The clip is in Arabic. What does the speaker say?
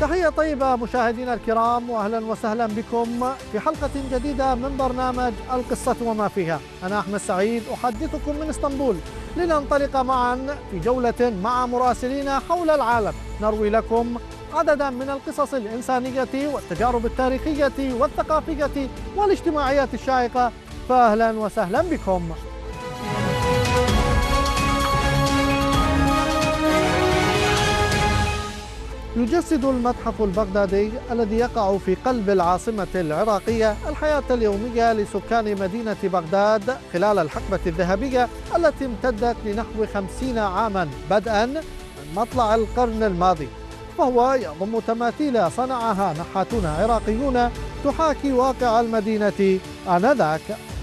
تحية طيبة مشاهدينا الكرام، وأهلا وسهلا بكم في حلقة جديدة من برنامج القصة وما فيها. أنا أحمد سعيد أحدثكم من اسطنبول، لننطلق معا في جولة مع مراسلين حول العالم، نروي لكم عددا من القصص الإنسانية والتجارب التاريخية والثقافية والاجتماعية الشائقة. فأهلا وسهلا بكم. يجسد المتحف البغدادي الذي يقع في قلب العاصمة العراقية الحياة اليومية لسكان مدينة بغداد خلال الحقبة الذهبية التي امتدت لنحو 50 عاما بدءا من مطلع القرن الماضي، وهو يضم تماثيل صنعها نحاتون عراقيون تحاكي واقع المدينة آنذاك.